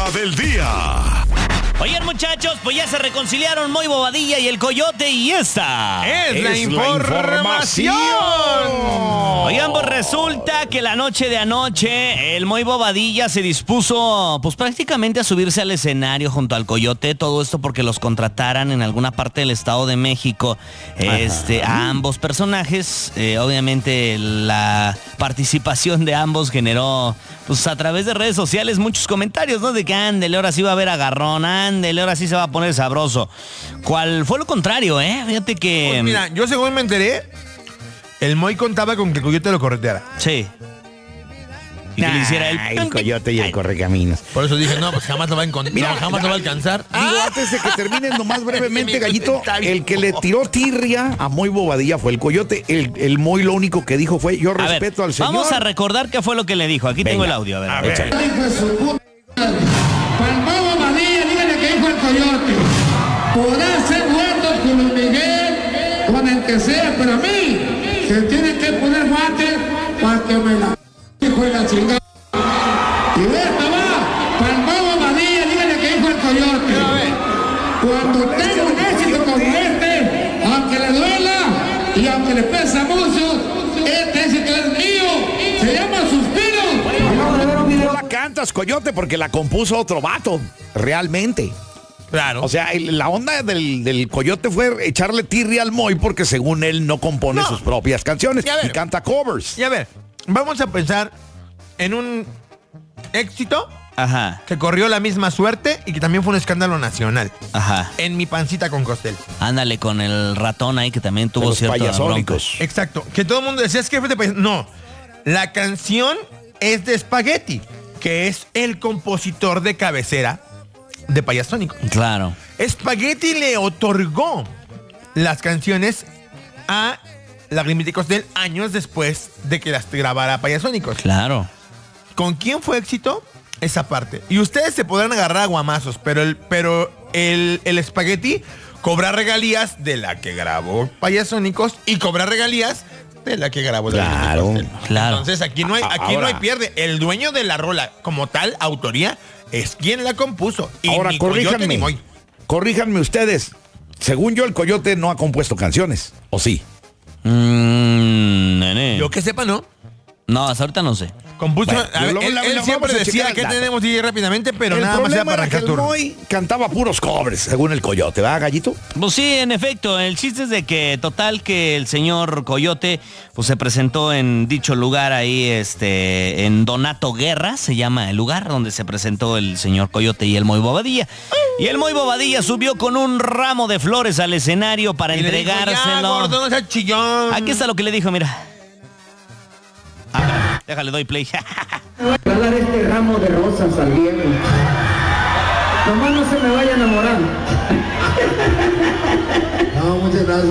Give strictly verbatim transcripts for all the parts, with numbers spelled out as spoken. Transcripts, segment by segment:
nota del día. Oigan, muchachos, pues ya se reconciliaron Moy Bobadilla y el Coyote y esta es, es la, información. la información. Oigan, pues resulta que la noche de anoche el Moy Bobadilla se dispuso pues prácticamente a subirse al escenario junto al Coyote, todo esto porque los contrataran en alguna parte del Estado de México. Este, a ambos personajes, eh, obviamente la participación de ambos generó pues a través de redes sociales muchos comentarios, ¿no? De que ándele, ahora sí va a haber agarrón, ándele, ahora sí se va a poner sabroso. ¿Cuál fue lo contrario, eh? Fíjate que... Pues mira, yo según me enteré, el Moy contaba con que el Coyote lo correteara. Sí. Y que le hiciera el... el Coyote y el Correcaminos. Por eso dije, no, pues jamás lo va a encontrar. Mira, no, jamás lo va a alcanzar. Digo, ¡Ah! antes de que terminen nomás brevemente, Mi Gallito, comentario. el que le tiró tirria a Moy Bobadilla fue el Coyote. El, el Moy lo único que dijo fue, yo A ver, respeto al señor. vamos a recordar qué fue lo que le dijo. Aquí Venga. tengo el audio. A ver, A ver. échale. Hijo de su puta madre. Palmao Bobadilla, dígale que dijo el Coyote. Podrá ser muerto con Luis Miguel, con el que sea, pero a mí se tiene que poner guantes para que me la hijo de la chingada. Y esta va, Palmao Bobadilla, dígale que dijo el Coyote. Cuando tenga un éxito como este, aunque le duela y aunque le pesa mucho, este éxito es mío. Se llama Suspiro. No la cantas, Coyote, porque la compuso otro vato, realmente. Claro. O sea, el- la onda del, del Coyote fue echarle tirria al Moy porque según él no compone No. sus propias canciones Y a ver. y canta covers. Y a ver, vamos a pensar en un éxito Ajá, que corrió la misma suerte y que también fue un escándalo nacional. ajá. En Mi Pancita con Costel. Ándale con el ratón ahí que también De tuvo los ciertos payasónicos. Exacto. Que todo el mundo decía, es que fue de payas-". No, la canción es de Spaghetti, que es el compositor de cabecera de Payasónico. Claro. Spaghetti le otorgó las canciones a Lagrimita y Costel años después de que las grabara Payasónicos. Claro. ¿Con quién fue éxito? Esa parte. Y ustedes se podrán agarrar a guamazos, pero el, pero el, el Spaghetti cobra regalías de la que grabó Payasónicos y cobra regalías de la que grabó Lagrimita y Claro, Costel. claro. Entonces aquí no hay, aquí no hay pierde. El dueño de la rola, como tal, autoría, es quien la compuso. Y Ahora, ni Coyote corríjanme. ni Moy. Corríjanme ustedes. Según yo, el Coyote no ha compuesto canciones. ¿O sí? Mmm, nene. Yo que sepa, ¿no? No, hasta ahorita no sé. Compuso, Bueno, a ver, lo- él, lo- él lo siempre vamos a decía checar que el dato. tenemos D J rápidamente, pero el nada más sea problema para era que arrancar el turno. Moy cantaba puros covers, según el Coyote, ¿verdad, Gallito? Pues sí, en efecto, el chiste es de que total que el señor Coyote pues se presentó en dicho lugar ahí, este, en Donato Guerra, se llama el lugar donde se presentó el señor Coyote y el Moy Bobadilla. Y el Moy Bobadilla subió con un ramo de flores al escenario para Y le dijo, ya, entregárselo. gordo, no seas chillón. Aquí está lo que le dijo, mira. Ah, déjale, doy play. Voy a dar este ramo de rosas al viejo. Nomás no se me vaya a enamorar. No, muchas gracias.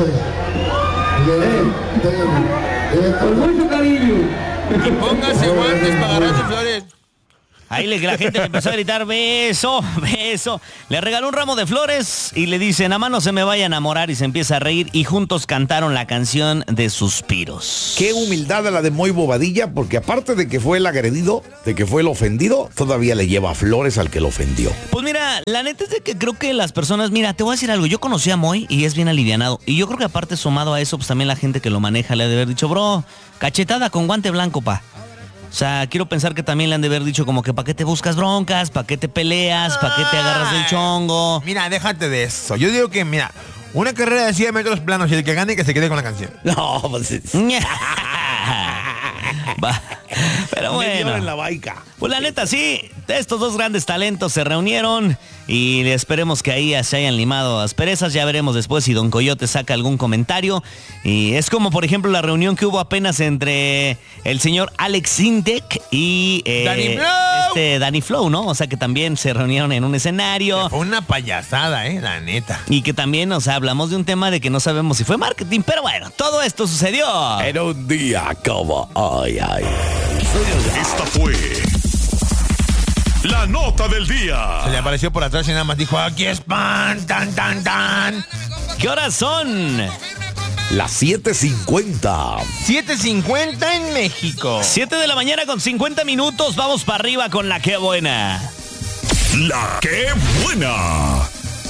Con mucho cariño. Y póngase guantes para agarrar sus flores. Ahí le, la gente le empezó a gritar, beso, beso. Le regaló un ramo de flores y le dice, nada más no se me vaya a enamorar, y se empieza a reír y juntos cantaron la canción de Suspiros. Qué humildad a la de Moy Bobadilla, porque aparte de que fue el agredido, de que fue el ofendido, todavía le lleva flores al que lo ofendió. Pues mira, la neta es de que creo que las personas, mira, te voy a decir algo, yo conocí a Moy y es bien alivianado. Y yo creo que aparte sumado a eso, pues también la gente que lo maneja le ha de haber dicho, bro, cachetada con guante blanco, pa. O sea, quiero pensar que también le han de haber dicho como que ¿para qué te buscas broncas? ¿Para qué te peleas? ¿Para qué te agarras del chongo? Mira, déjate de eso. Yo digo que, mira, una carrera de cien metros planos y el que gane que se quede con la canción. No, pues Va. Pero me dieron bueno, en la baica. pues la neta sí, estos dos grandes talentos se reunieron y esperemos que ahí se hayan limado asperezas. Ya veremos después si Don Coyote saca algún comentario. Y es como por ejemplo la reunión que hubo apenas entre el señor Alex Sintek y eh, Danny Flow. este Danny Flow, ¿no? O sea que también se reunieron en un escenario. Fue una payasada, eh, la neta. Y que también, o sea, hablamos de un tema de que no sabemos si fue marketing, pero bueno, todo esto sucedió. Era un día como ay, ay. Esta fue la nota del día. Se le apareció por atrás y nada más dijo, aquí es pan, tan, tan, tan. ¿Qué horas son? Las siete cincuenta. siete cincuenta en México. siete de la mañana con cincuenta minutos. Vamos para arriba con la que buena. La que buena.